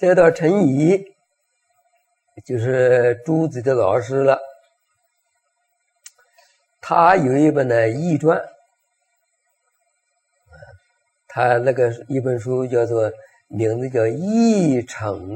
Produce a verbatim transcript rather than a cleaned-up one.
再到陈颐，就是朱子的老师了。他有一本呢易传，他那个一本书叫做名字叫《易成》。